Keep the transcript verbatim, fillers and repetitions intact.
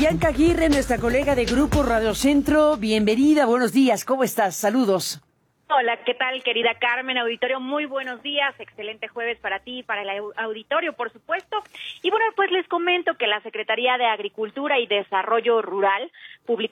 Bianca Aguirre, nuestra colega de Grupo Radio Centro, bienvenida, buenos días, ¿cómo estás? Saludos. Hola, ¿qué tal, querida Carmen? Auditorio, muy buenos días, excelente jueves para ti y para el auditorio, por supuesto. Y bueno, pues les comento que la Secretaría de Agricultura y Desarrollo Rural publicó